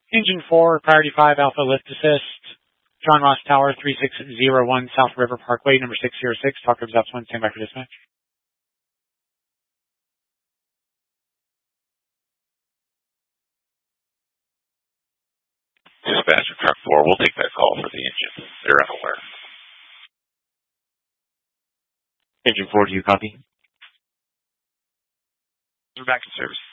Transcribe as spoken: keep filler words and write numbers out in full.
Engine four, Priority five, Alpha Lift Assist. John Ross Tower, three six zero one South River Parkway, number six zero six. Talk to Ops one, stand by for dispatch. Dispatch of truck four, we'll take that call for the engine. They're unaware. Engine four, do you copy? We're back in service.